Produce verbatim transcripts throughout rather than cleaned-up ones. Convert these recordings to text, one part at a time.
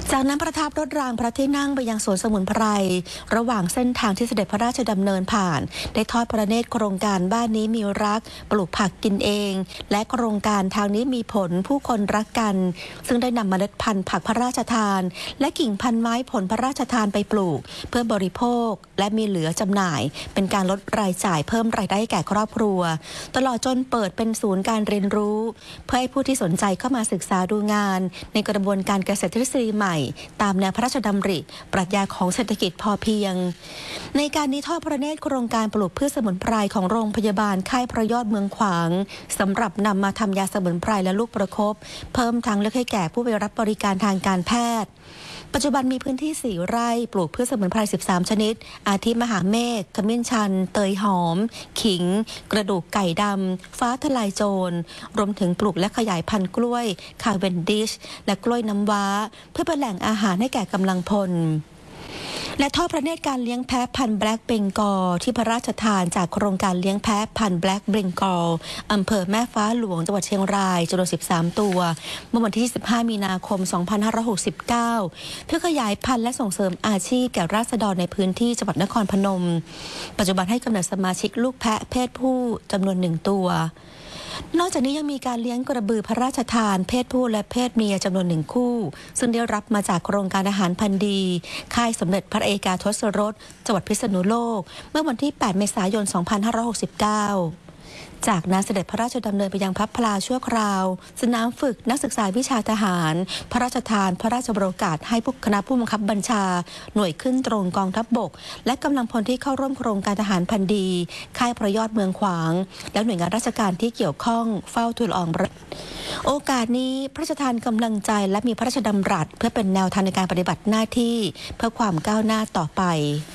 จากนั้นประทับรถรางพระที่นั่งไปยังสวนสมุนไพรระหว่างเส้นทางที่เสด็จพระราชดำเนินผ่านได้ทอดพระเนตรโครงการบ้านนี้มีรักปลูกผักกินเองและโครงการทางนี้มีผลผู้คนรักกันซึ่งได้นำเมล็ดพันธุ์ผักพระราชทานและกิ่งพันธุ์ไม้ผลพระราชทานไปปลูกเพื่อบริโภคและมีเหลือจำหน่ายเป็นการลดรายจ่ายเพิ่มรายได้แก่ครอบครัวตลอดจนเปิดเป็นศูนย์การเรียนรู้เพื่อให้ผู้ที่สนใจเข้ามาศึกษาดูงานในกระบวนการเกษตรทฤษฎีใหม่ตามแนวพระราชดำริปรัชญาของเศรษฐกิจพอเพียงในการนี้ทอดพระเนตรโครงการปลูกพืชสมุนไพรของโรงพยาบาลค่ายพระยอดเมืองขวางสำหรับนำมาทำยาสมุนไพรและลูกประคบเพิ่มทางเลือกให้แก่ผู้ไปรับบริการทางการแพทย์ปัจจุบันมีพื้นที่สี่ไร่ปลูกพืชสมุนไพรสิบสามชนิดอาทิมหาเมฆขมิ้นชันเตยหอมขิงกระดูกไก่ดำฟ้าทลายโจรรวมถึงปลูกและขยายพันธุ์กล้วยคาเวนดิชและกล้วยน้ำว้าเพื่อเป็นแหล่งอาหารให้แก่กำลังพลและทอดพระเนตรการเลี้ยงแพะพันธุ์แบล็กเบงกอลที่พระราชทานจากโครงการเลี้ยงแพะพันธุ์แบล็กเบงกอลอำเภอแม่ฟ้าหลวงจังหวัดเชียงรายจำนวนสิบสามตัวเมื่อวันที่สิบห้ามีนาคมสองพันห้าร้อยหกสิบเก้าเพื่อขยายพันธุ์และส่งเสริมอาชีพแก่ราษฎรในพื้นที่จังหวัดนครพนมปัจจุบันให้กำเนิดสมาชิกลูกแพะเพศผู้จำนวนหนึ่งตัวนอกจากนี้ยังมีการเลี้ยงกระบือพระราชทานเพศผู้และเพศเมียจำนวนหนึ่งคู่ซึ่งได้รับมาจากโครงการอาหารพันธุ์ดีค่ายสมเด็จพระเอกาทศรสจังหวัดพิษณุโลกเมื่อวันที่แปดเมษายนสองพันห้าร้อยหกสิบเก้าจากนั้นเสด็จพระราชดำเนินไปยังพระพลาชั่วคราวสนามฝึกนักศึกษาวิชาทหารพระราชทานพระราชบรโอกาสให้ผู้คณะผู้บังคับบัญชาหน่วยขึ้นตรงกองทัพบกและกำลังพลที่เข้าร่วมโครงการทหารพันธุ์ดีค่ายพระยอดเมืองขวางและหน่วยงานราชการที่เกี่ยวข้องเฝ้าทูลละอองโอกาสนี้พระราชทานกำลังใจและมีพระราชดำรัสเพื่อเป็นแนวทางในการปฏิบัติหน้าที่เพื่อความก้าวหน้าต่อไป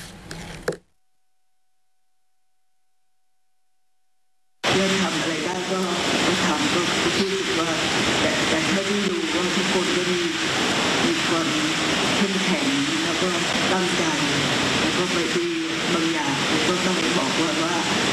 เริ่มทำอะไรได้ก็ก็ทำก็รู้สึกว่าแต่แต่ถ้าที่ดูว่าทุกคนก็มีมีความเข้มแข็งแล้วก็ตั้งใจแล้วก็ไปที่บางอย่างก็ต้องบอกว่าว่า